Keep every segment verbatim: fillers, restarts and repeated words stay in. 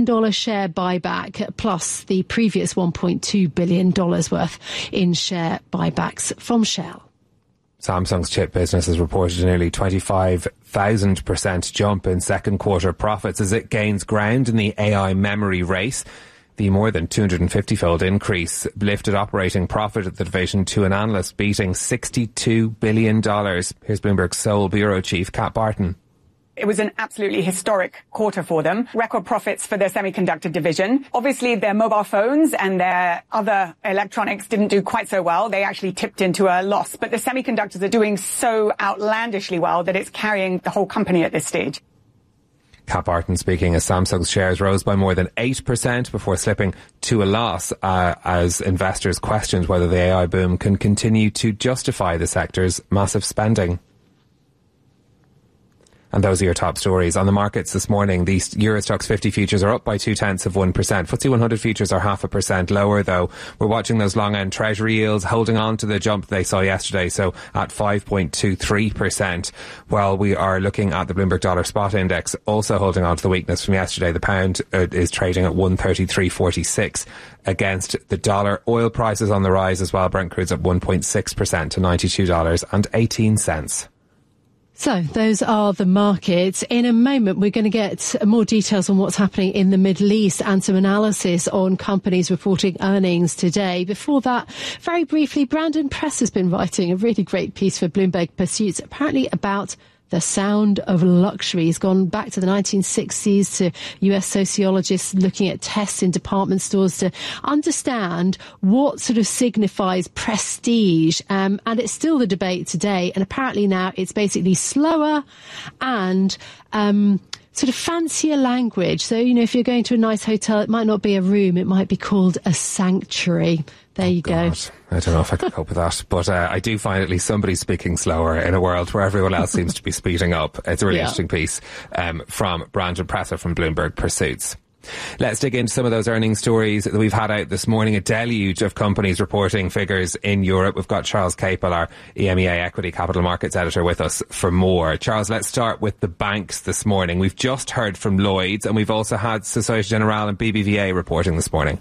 dollars share buyback, plus the previous one point two billion dollars worth in share buybacks from Shell. Samsung's chip business has reported a nearly twenty-five thousand percent jump in second quarter profits as it gains ground in the A I memory race. The more than two hundred fifty-fold increase lifted operating profit at the division to an analyst beating sixty-two billion dollars. Here's Bloomberg's Seoul Bureau Chief, Kat Barton. It was an absolutely historic quarter for them. Record profits for their semiconductor division. Obviously, their mobile phones and their other electronics didn't do quite so well. They actually tipped into a loss. But the semiconductors are doing so outlandishly well that it's carrying the whole company at this stage. Kat Barton speaking as Samsung's shares rose by more than eight percent before slipping to a loss uh, as investors questioned whether the A I boom can continue to justify the sector's massive spending. And those are your top stories. On the markets this morning, the Euro Stoxx fifty futures are up by two-tenths of one percent. F T S E one hundred futures are half a percent lower, though. We're watching those long-end Treasury yields holding on to the jump they saw yesterday, so at five point two three percent. While we are looking at the Bloomberg Dollar Spot Index, also holding on to the weakness from yesterday. The pound uh, is trading at one thirty-three forty-six against the dollar. Oil prices on the rise as well. Brent crude's up one point six percent to ninety-two dollars and eighteen cents. So those are the markets. In a moment, we're going to get more details on what's happening in the Middle East and some analysis on companies reporting earnings today. Before that, very briefly, Brandon Press has been writing a really great piece for Bloomberg Pursuits, apparently about the sound of luxury. He's gone back to the nineteen sixties to U S sociologists looking at tests in department stores to understand what sort of signifies prestige. Um, and it's still the debate today. And apparently now it's basically slower and um, sort of fancier language. So, you know, if you're going to a nice hotel, it might not be a room. It might be called a sanctuary. There you oh, go. God. I don't know if I could cope with that. But uh, I do find at least somebody speaking slower in a world where everyone else seems to be speeding up. It's a really yeah. interesting piece um, from Brandon Presser from Bloomberg Pursuits. Let's dig into some of those earnings stories that we've had out this morning. A deluge of companies reporting figures in Europe. We've got Charles Capel, our E M E A Equity Capital Markets Editor, with us for more. Charles, let's start with the banks this morning. We've just heard from Lloyds and we've also had Societe Generale and B B V A reporting this morning.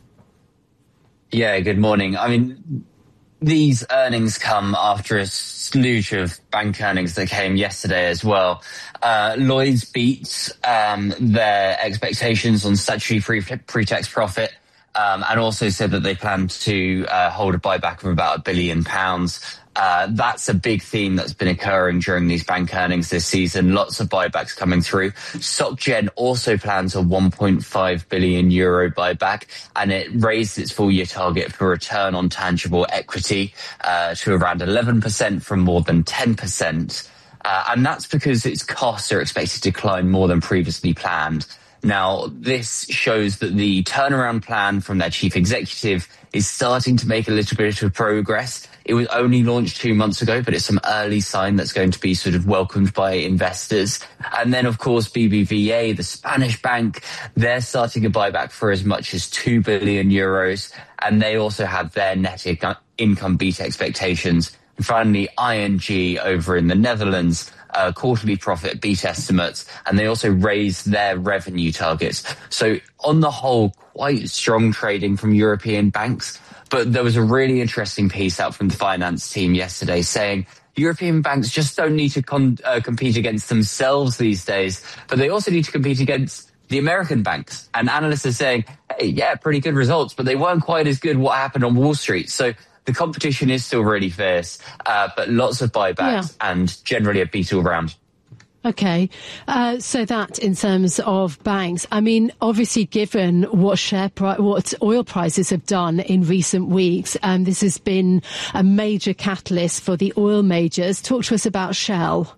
Yeah, good morning. I mean, these earnings come after a slew of bank earnings that came yesterday as well. Uh, Lloyds beat um, their expectations on statutory pre- pre-tax profit um, and also said that they plan to uh, hold a buyback of about a billion pounds. Uh, that's a big theme that's been occurring during these bank earnings this season. Lots of buybacks coming through. SocGen also plans a one point five billion euro buyback, and it raised its full year target for return on tangible equity uh, to around eleven percent from more than ten percent. Uh, and that's because its costs are expected to decline more than previously planned. Now, this shows that the turnaround plan from their chief executive is starting to make a little bit of progress. It was only launched two months ago, but it's some early sign that's going to be sort of welcomed by investors. And then, of course, B B V A, the Spanish bank, they're starting a buyback for as much as two billion euros. And they also have their net income beat expectations. And finally, I N G over in the Netherlands, uh, quarterly profit beat estimates, and they also raised their revenue targets. So on the whole, quite strong trading from European banks. But there was a really interesting piece out from the finance team yesterday saying European banks just don't need to con- uh, compete against themselves these days, but they also need to compete against the American banks. And analysts are saying, hey, yeah, pretty good results, but they weren't quite as good what happened on Wall Street. So the competition is still really fierce, uh, but lots of buybacks yeah. and generally a beat all round. Okay, uh, so that in terms of banks, I mean, obviously, given what share price, what oil prices have done in recent weeks, um, this has been a major catalyst for the oil majors. Talk to us about Shell.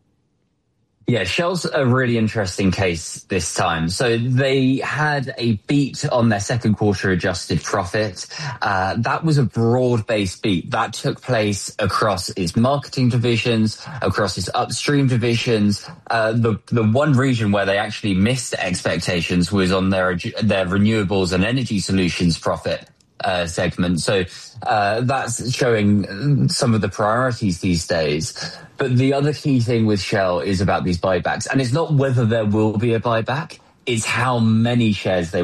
Yeah, Shell's a really interesting case this time. So they had a beat on their second quarter adjusted profit. Uh, that was a broad-based beat. That took place across its marketing divisions, across its upstream divisions. Uh, the the one region where they actually missed expectations was on their their renewables and energy solutions profit uh, segment. So uh, that's showing some of the priorities these days. But the other key thing with Shell is about these buybacks. And it's not whether there will be a buyback, it's how many shares they